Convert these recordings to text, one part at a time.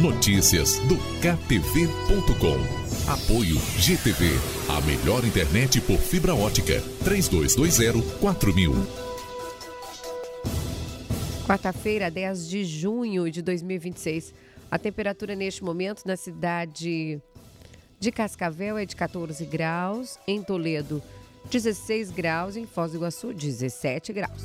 Notícias do KTV.com. Apoio GTV, a melhor internet por fibra ótica. 3220-4000. Quarta-feira, 10 de junho de 2026. A temperatura neste momento na cidade de Cascavel é de 14 graus, em Toledo 16 graus, em Foz do Iguaçu 17 graus.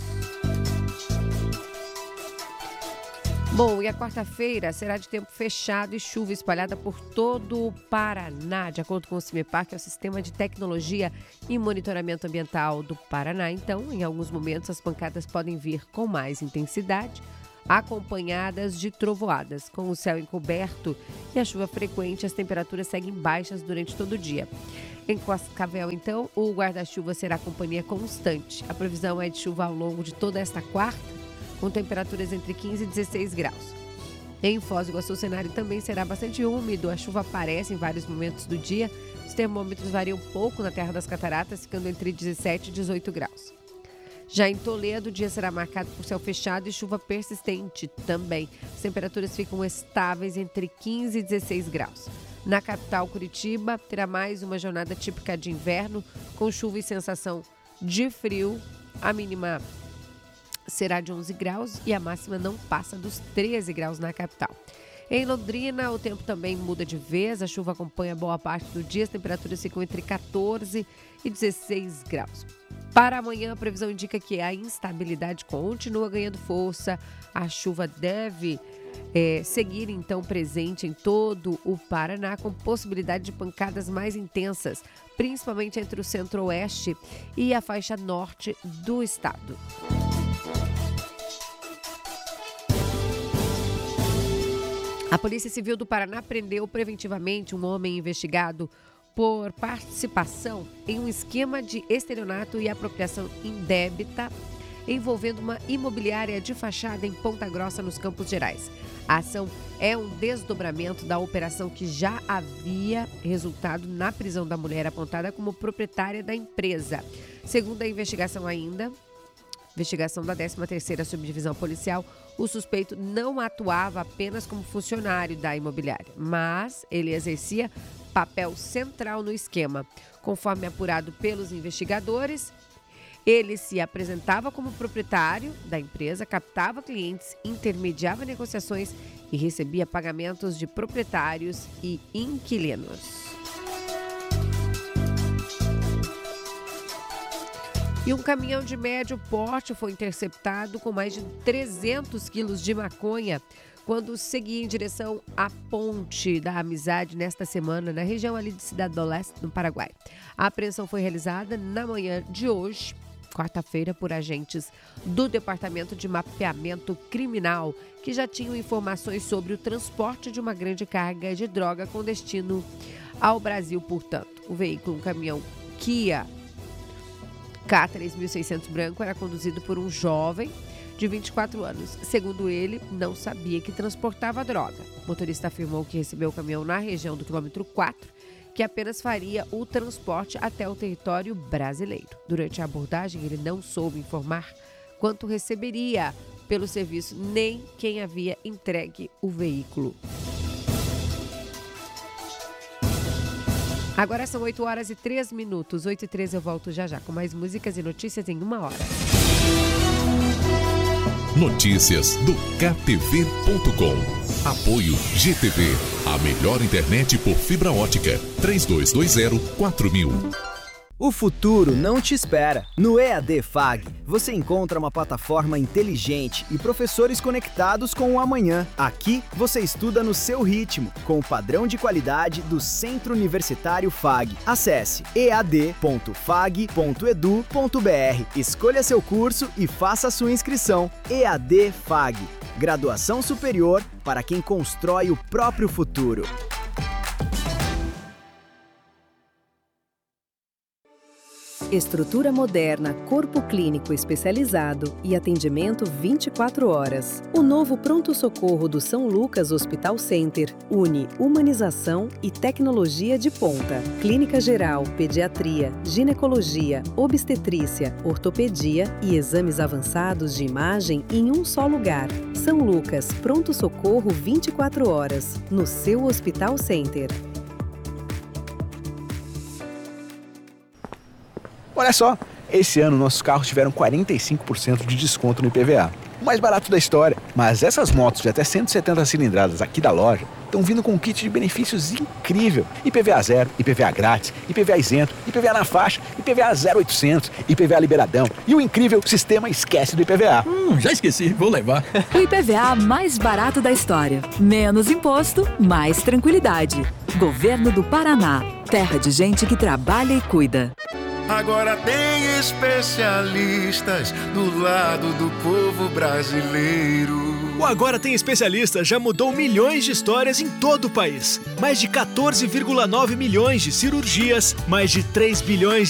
Bom, e a quarta-feira será de tempo fechado e chuva espalhada por todo o Paraná, de acordo com o CIMEPAR, que é o Sistema de Tecnologia e Monitoramento Ambiental do Paraná. Então, em alguns momentos, as pancadas podem vir com mais intensidade, acompanhadas de trovoadas. Com o céu encoberto e a chuva frequente, as temperaturas seguem baixas durante todo o dia. Em Cascavel, então, o guarda-chuva será companhia constante. A previsão é de chuva ao longo de toda esta quarta, com temperaturas entre 15 e 16 graus. Em Foz do Iguaçu, o cenário também será bastante úmido. A chuva aparece em vários momentos do dia. Os termômetros variam pouco na Terra das Cataratas, ficando entre 17 e 18 graus. Já em Toledo, o dia será marcado por céu fechado e chuva persistente também. As temperaturas ficam estáveis entre 15 e 16 graus. Na capital, Curitiba, terá mais uma jornada típica de inverno, com chuva e sensação de frio. A mínima será de 11 graus e a máxima não passa dos 13 graus na capital. Em Londrina, o tempo também muda de vez, a chuva acompanha boa parte do dia, as temperaturas ficam entre 14 e 16 graus. Para amanhã, a previsão indica que a instabilidade continua ganhando força, a chuva deve seguir então presente em todo o Paraná, com possibilidade de pancadas mais intensas, principalmente entre o centro-oeste e a faixa norte do estado. A Polícia Civil do Paraná prendeu preventivamente um homem investigado por participação em um esquema de estelionato e apropriação indébita envolvendo uma imobiliária de fachada em Ponta Grossa, nos Campos Gerais. A ação é um desdobramento da operação que já havia resultado na prisão da mulher apontada como proprietária da empresa. Segundo a investigação da 13ª Subdivisão Policial, o suspeito não atuava apenas como funcionário da imobiliária, mas ele exercia papel central no esquema. Conforme apurado pelos investigadores, ele se apresentava como proprietário da empresa, captava clientes, intermediava negociações e recebia pagamentos de proprietários e inquilinos. E um caminhão de médio porte foi interceptado com mais de 300 quilos de maconha quando seguia em direção à Ponte da Amizade nesta semana, na região ali de Cidade do Leste, no Paraguai. A apreensão foi realizada na manhã de hoje, quarta-feira, por agentes do Departamento de Mapeamento Criminal, que já tinham informações sobre o transporte de uma grande carga de droga com destino ao Brasil, portanto. O veículo, um caminhão Kia K3600 branco, era conduzido por um jovem de 24 anos. Segundo ele, não sabia que transportava droga. O motorista afirmou que recebeu o caminhão na região do quilômetro 4, que apenas faria o transporte até o território brasileiro. Durante a abordagem, ele não soube informar quanto receberia pelo serviço, nem quem havia entregue o veículo. Agora são 8h03. 8h03, eu volto já com mais músicas e notícias em 1 hora. Notícias do KTV.com. Apoio GTV, a melhor internet por fibra ótica. 3220-4000. O futuro não te espera. No EAD FAG, você encontra uma plataforma inteligente e professores conectados com o amanhã. Aqui, você estuda no seu ritmo, com o padrão de qualidade do Centro Universitário FAG. Acesse ead.fag.edu.br, escolha seu curso e faça sua inscrição. EAD FAG, graduação superior para quem constrói o próprio futuro. Estrutura moderna, corpo clínico especializado e atendimento 24 horas. O novo pronto-socorro do São Lucas Hospital Center une humanização e tecnologia de ponta. Clínica geral, pediatria, ginecologia, obstetrícia, ortopedia e exames avançados de imagem em um só lugar. São Lucas, pronto-socorro 24 horas, no seu Hospital Center. Olha só, esse ano nossos carros tiveram 45% de desconto no IPVA. O mais barato da história. Mas essas motos de até 170 cilindradas aqui da loja estão vindo com um kit de benefícios incrível. IPVA zero, IPVA grátis, IPVA isento, IPVA na faixa, IPVA 0,800, IPVA liberadão e o incrível sistema esquece do IPVA. Já esqueci, vou levar. O IPVA mais barato da história. Menos imposto, mais tranquilidade. Governo do Paraná. Terra de gente que trabalha e cuida. Agora tem especialistas do lado do povo brasileiro. O Agora Tem Especialistas já mudou milhões de histórias em todo o país. Mais de 14,9 milhões de cirurgias, mais de 3 bilhões